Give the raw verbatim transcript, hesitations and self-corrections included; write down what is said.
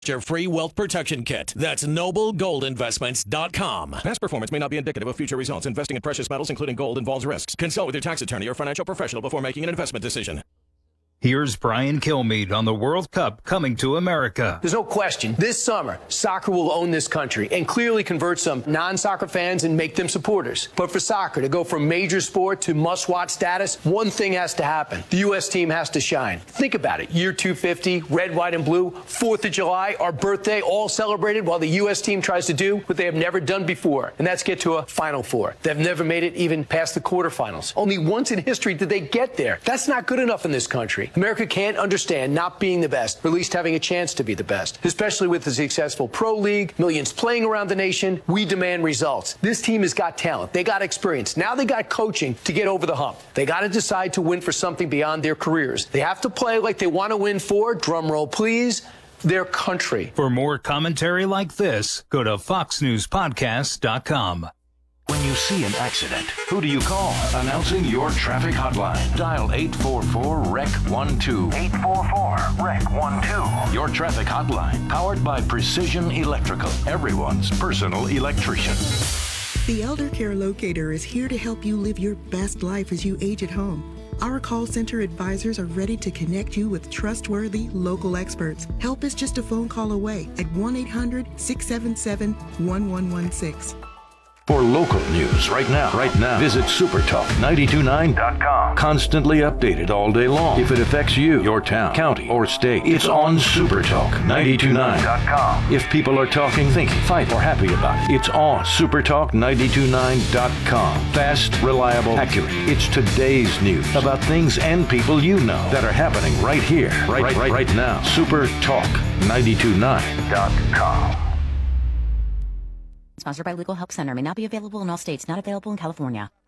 Your free wealth protection kit. That's noble gold investments dot com. Past performance may not be indicative of future results. Investing in precious metals, including gold, involves risks. Consult with your tax attorney or financial professional before making an investment decision. Here's Brian Kilmeade on the World Cup coming to America. There's no question. This summer, soccer will own this country and clearly convert some non-soccer fans and make them supporters. But for soccer to go from major sport to must-watch status, one thing has to happen. The U S team has to shine. Think about it. Year two fifty, red, white, and blue, fourth of July, our birthday, all celebrated while the U S team tries to do what they have never done before, and that's get to a Final Four. They've never made it even past the quarterfinals. Only once in history did they get there. That's not good enough in this country. America can't understand not being the best, or at least having a chance to be the best. Especially with the successful pro league, millions playing around the nation, we demand results. This team has got talent. They got experience. Now they got coaching to get over the hump. They got to decide to win for something beyond their careers. They have to play like they want to win for, drum roll please, their country. For more commentary like this, go to fox news podcast dot com. When you see an accident, who do you call? Announcing your traffic hotline. Dial eight four four R E C one two. eight four four R E C one two. Your traffic hotline, powered by Precision Electrical, everyone's personal electrician. The Elder Care Locator is here to help you live your best life as you age at home. Our call center advisors are ready to connect you with trustworthy local experts. Help is just a phone call away at one eight hundred six seven seven one one one six. For local news right now, right now, visit super talk nine two nine dot com. Constantly updated all day long. If it affects you, your town, county, or state, it's on Supertalk nine two nine dot com. If people are talking, thinking, fight, or happy about it, it's on Supertalk nine two nine dot com. Fast, reliable, accurate. It's today's news about things and people you know that are happening right here, right, right, right, right now. Supertalk nine two nine dot com. Sponsored by Legal Help Center. May not be available in all states. Not available in California.